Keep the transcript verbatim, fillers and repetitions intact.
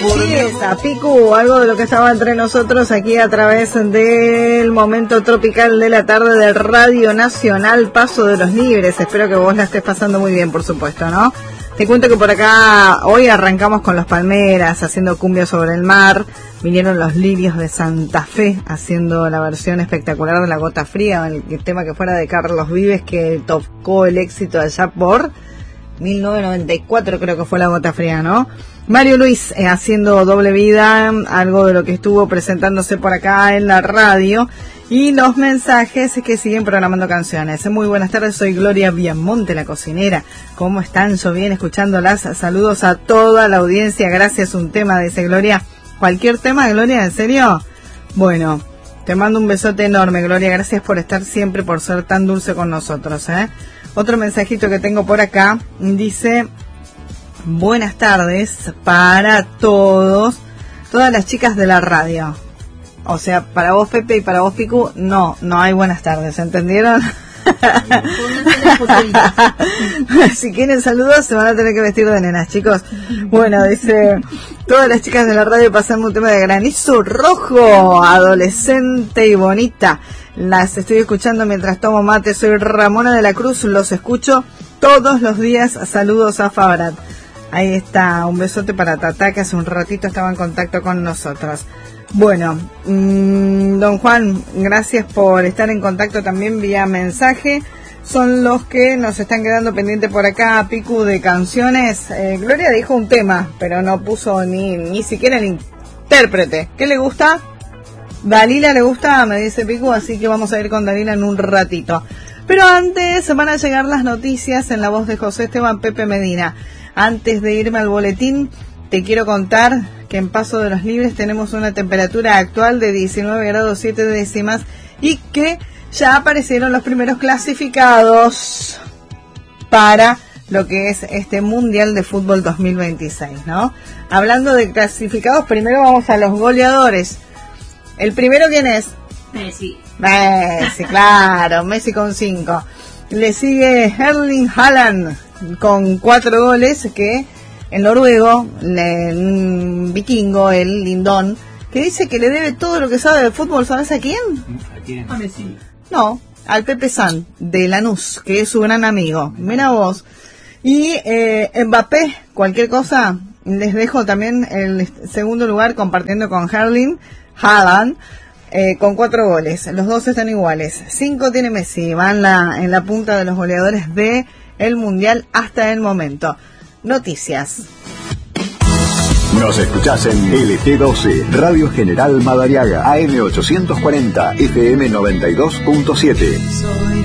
hamburguesa, Picu, algo de lo que estaba entre nosotros aquí a través del momento tropical de la tarde del Radio Nacional Paso de los Libres. Espero que vos la estés pasando muy bien, por supuesto, ¿no? Te cuento que por acá hoy arrancamos con los Palmeras haciendo cumbia sobre el mar. Vinieron los Lirios de Santa Fe haciendo la versión espectacular de La Gota Fría, el, el tema que fuera de Carlos Vives, que tocó el éxito allá por mil novecientos noventa y cuatro, creo que fue La Gota Fría, ¿no? Mario Luis eh, haciendo Doble Vida, algo de lo que estuvo presentándose por acá en la radio. Y los mensajes que siguen programando canciones. Muy buenas tardes, soy Gloria Viamonte, la cocinera. ¿Cómo están? Yo bien escuchándolas. Saludos a toda la audiencia. Gracias, un tema, dice Gloria. ¿Cualquier tema, Gloria? ¿En serio? Bueno, te mando un besote enorme, Gloria. Gracias por estar siempre, por ser tan dulce con nosotros, ¿eh? Otro mensajito que tengo por acá dice: buenas tardes para todos, todas las chicas de la radio. O sea, para vos, Pepe, y para vos, Picu, no, no hay buenas tardes, ¿entendieron? Si quieren saludos, se van a tener que vestir de nenas, chicos. Bueno, dice: todas las chicas de la radio pasando un tema de Granizo Rojo, adolescente y bonita. Las estoy escuchando mientras tomo mate. Soy Ramona de la Cruz, los escucho todos los días. Saludos a Fabrat. Ahí está, un besote para Tata, que hace un ratito estaba en contacto con nosotros. Bueno, mmm, don Juan, gracias por estar en contacto también vía mensaje. Son los que nos están quedando pendientes por acá, Picu, de canciones. Eh, Gloria dijo un tema, pero no puso ni, ni siquiera el intérprete. ¿Qué le gusta? Dalila le gusta, me dice Picu, así que vamos a ir con Dalila en un ratito. Pero antes van a llegar las noticias en la voz de José Esteban Pepe Medina. Antes de irme al boletín, te quiero contar que en Paso de los Libres tenemos una temperatura actual de diecinueve grados siete décimas y que ya aparecieron los primeros clasificados para lo que es este Mundial de Fútbol dos mil veintiséis, ¿no? Hablando de clasificados, primero vamos a los goleadores. ¿El primero quién es? Messi. Messi, claro, Messi con cinco. Le sigue Erling Haaland con cuatro goles, que el noruego, el vikingo, el lindón, que dice que le debe todo lo que sabe de fútbol. ¿Sabes a quién? ¿A quién? A Messi. No, al Pepe San, de Lanús, que es su gran amigo. Mira vos. Y eh, Mbappé, cualquier cosa, les dejo también el segundo lugar compartiendo con Erling Haaland, eh, con cuatro goles. Los dos están iguales. Cinco tiene Messi, va en la, en la punta de los goleadores de el Mundial hasta el momento. Noticias. Nos escuchás en L T doce, Radio General Madariaga, A M ochocientos cuarenta, F M noventa y dos punto siete.